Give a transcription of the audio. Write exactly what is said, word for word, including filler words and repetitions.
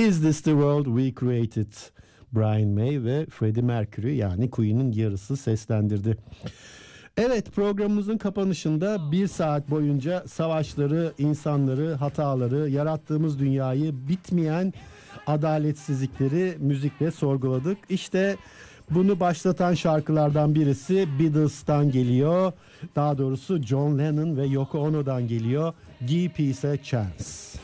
Is This The World We Created? Brian May ve Freddie Mercury, yani Queen'in yarısı seslendirdi. Evet, programımızın kapanışında bir saat boyunca savaşları, insanları, hataları, yarattığımız dünyayı, bitmeyen adaletsizlikleri müzikle sorguladık. İşte bunu başlatan şarkılardan birisi Beatles'tan geliyor. Daha doğrusu John Lennon ve Yoko Ono'dan geliyor. Give Peace a Chance.